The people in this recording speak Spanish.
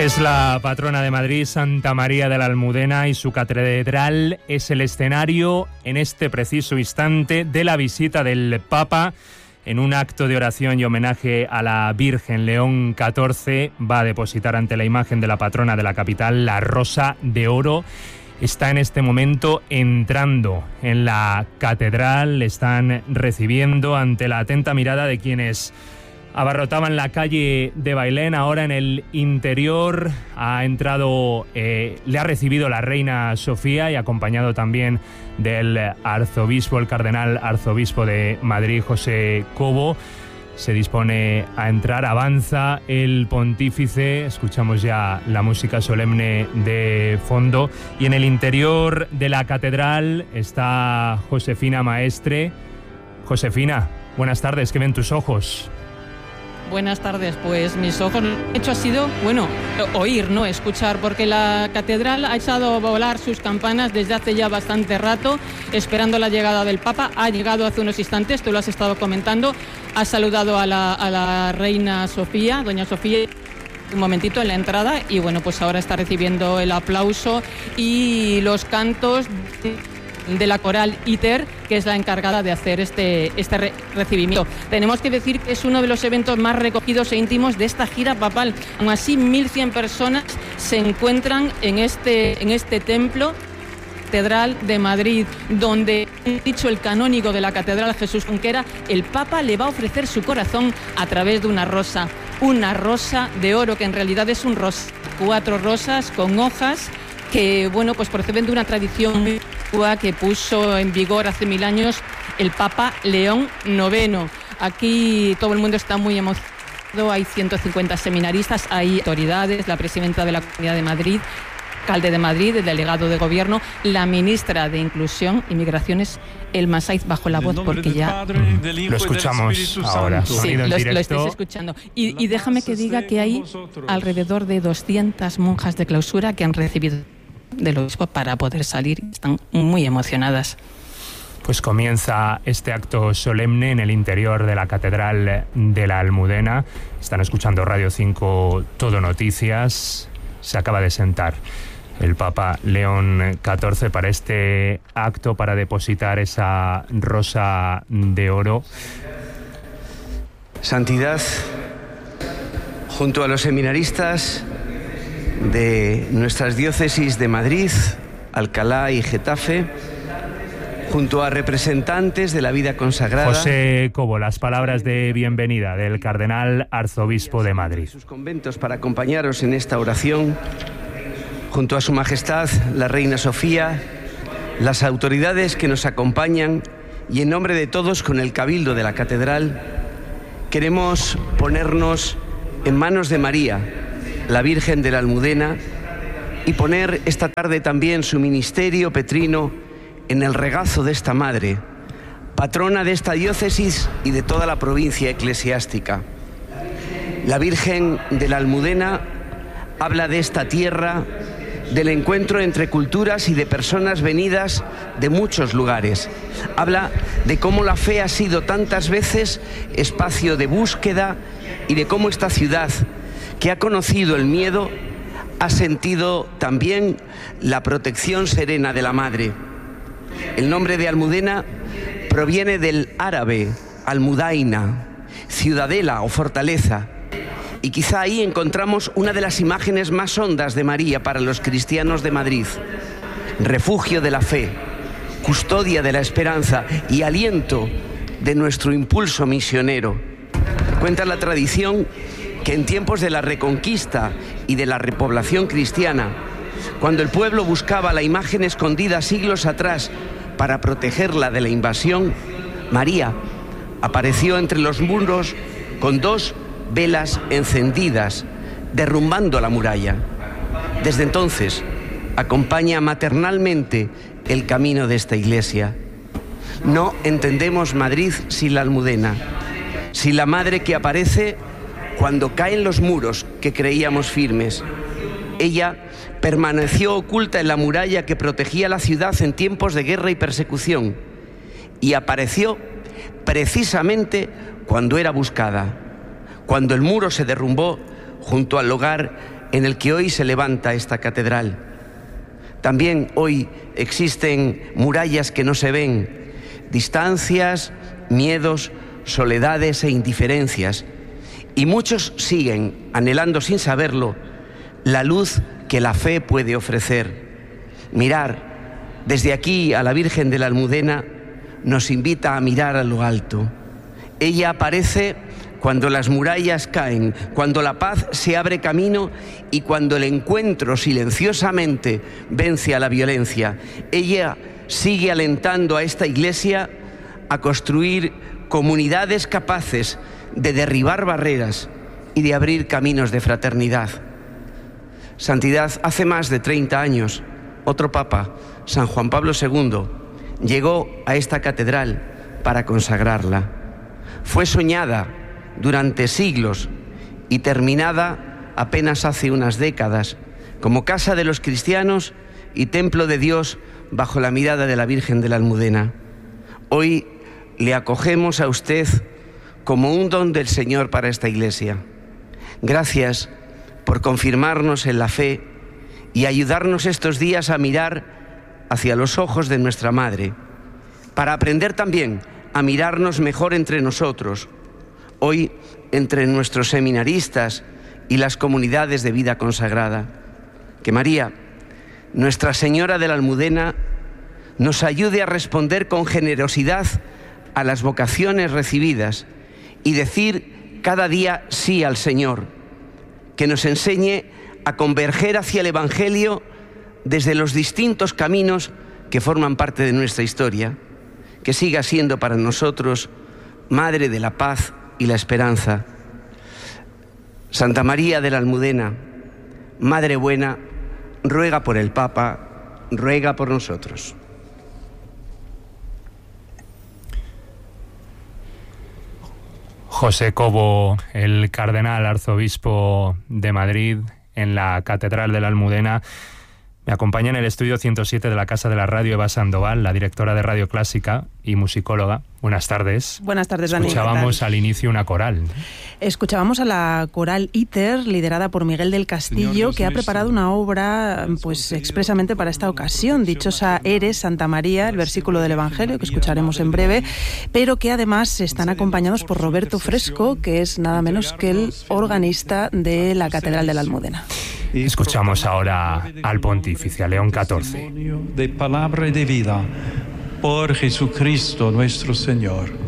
Es la patrona de Madrid, Santa María de la Almudena, y su catedral es el escenario en este preciso instante de la visita del Papa. En un acto de oración y homenaje a la Virgen, León XIV va a depositar ante la imagen de la patrona de la capital la Rosa de Oro. Está en este momento entrando en la catedral, le están recibiendo ante la atenta mirada de quienes abarrotaban la calle de Bailén. Ahora en el interior ha entrado, le ha recibido la reina Sofía y acompañado también del arzobispo, el cardenal arzobispo de Madrid, José Cobo. Se dispone a entrar, avanza el pontífice, escuchamos ya la música solemne de fondo, y en el interior de la catedral está Josefina Maestre. Josefina, buenas tardes, ¿qué ven tus ojos? Buenas tardes, pues mis ojos lo que han hecho ha sido, oír, no escuchar, porque la catedral ha echado a volar sus campanas desde hace ya bastante rato, esperando la llegada del Papa. Ha llegado hace unos instantes, tú lo has estado comentando, ha saludado a la reina Sofía, doña Sofía, un momentito en la entrada, y pues ahora está recibiendo el aplauso y los cantos de la coral ITER, que es la encargada de hacer este recibimiento. Tenemos que decir que es uno de los eventos más recogidos e íntimos de esta gira papal. Aún así, 1.100 personas se encuentran en este templo, Catedral de Madrid, donde, dicho el canónigo de la catedral, Jesús Junquera, el Papa le va a ofrecer su corazón a través de una rosa de oro, que en realidad es un rosa, 4 rosas con hojas que, pues proceden de una tradición que puso en vigor hace 1000 años el Papa León IX. Aquí todo el mundo está muy emocionado, hay 150 seminaristas, hay autoridades, la presidenta de la Comunidad de Madrid, alcalde de Madrid, el delegado de gobierno, la ministra de Inclusión y Migraciones, Elma Saiz, bajo la voz, porque ya lo escuchamos ahora. Sí, lo estáis escuchando. Y déjame que diga que hay alrededor de 200 monjas de clausura que han recibido del obispo para poder salir. Están muy emocionadas. Pues comienza este acto solemne en el interior de la Catedral de la Almudena. Están escuchando Radio 5 Todo Noticias. Se acaba de sentar el Papa León XIV para este acto, para depositar esa rosa de oro. Santidad, junto a los seminaristas de nuestras diócesis de Madrid, Alcalá y Getafe, junto a representantes de la vida consagrada. José Cobo, las palabras de bienvenida del cardenal arzobispo de Madrid. Sus conventos para acompañaros en esta oración, junto a Su Majestad la Reina Sofía, las autoridades que nos acompañan, y en nombre de todos, con el Cabildo de la Catedral, queremos ponernos en manos de María, la Virgen de la Almudena, y poner esta tarde también su ministerio petrino en el regazo de esta Madre, patrona de esta diócesis y de toda la provincia eclesiástica. La Virgen de la Almudena habla de esta tierra, del encuentro entre culturas y de personas venidas de muchos lugares. Habla de cómo la fe ha sido tantas veces espacio de búsqueda y de cómo esta ciudad, que ha conocido el miedo, ha sentido también la protección serena de la Madre. El nombre de Almudena proviene del árabe almudaina, ciudadela o fortaleza, y quizá ahí encontramos una de las imágenes más hondas de María para los cristianos de Madrid: refugio de la fe, custodia de la esperanza y aliento de nuestro impulso misionero. Cuenta la tradición que en tiempos de la Reconquista y de la repoblación cristiana, cuando el pueblo buscaba la imagen escondida siglos atrás para protegerla de la invasión, María apareció entre los muros con 2 velas encendidas, derrumbando la muralla. Desde entonces, acompaña maternalmente el camino de esta iglesia. No entendemos Madrid sin la Almudena, sin la Madre que aparece cuando caen los muros que creíamos firmes. Ella permaneció oculta en la muralla que protegía la ciudad en tiempos de guerra y persecución, y apareció precisamente cuando era buscada, cuando el muro se derrumbó junto al hogar en el que hoy se levanta esta catedral. También hoy existen murallas que no se ven, distancias, miedos, soledades e indiferencias. Y muchos siguen anhelando sin saberlo la luz que la fe puede ofrecer. Mirar desde aquí a la Virgen de la Almudena nos invita a mirar a lo alto. Ella aparece cuando las murallas caen, cuando la paz se abre camino y cuando el encuentro silenciosamente vence a la violencia. Ella sigue alentando a esta Iglesia a construir comunidades capaces de derribar barreras y de abrir caminos de fraternidad. Santidad, hace más de 30 años, otro Papa, San Juan Pablo II, llegó a esta catedral para consagrarla. Fue soñada durante siglos y terminada apenas hace unas décadas como casa de los cristianos y templo de Dios bajo la mirada de la Virgen de la Almudena. Hoy le acogemos a usted como un don del Señor para esta Iglesia. Gracias por confirmarnos en la fe y ayudarnos estos días a mirar hacia los ojos de nuestra Madre, para aprender también a mirarnos mejor entre nosotros, hoy entre nuestros seminaristas y las comunidades de vida consagrada. Que María, Nuestra Señora de la Almudena, nos ayude a responder con generosidad a las vocaciones recibidas y decir cada día sí al Señor, que nos enseñe a converger hacia el Evangelio desde los distintos caminos que forman parte de nuestra historia, que siga siendo para nosotros Madre de la Paz y la Esperanza. Santa María de la Almudena, Madre buena, ruega por el Papa, ruega por nosotros. José Cobo, el cardenal arzobispo de Madrid, en la Catedral de la Almudena. Me acompaña en el estudio 107 de la Casa de la Radio Eva Sandoval, la directora de Radio Clásica y musicóloga. Buenas tardes. Buenas tardes, Dani. Escuchábamos al inicio una coral. Escuchábamos a la coral ITER, liderada por Miguel del Castillo, que ha preparado una obra pues expresamente para esta ocasión. Dichosa eres, Santa María, el versículo del Evangelio, que escucharemos en breve, pero que además están acompañados por Roberto Fresco, que es nada menos que el organista de la Catedral de la Almudena. Escuchamos ahora al pontífice, a León XIV. De palabra y de vida, por Jesucristo nuestro Señor.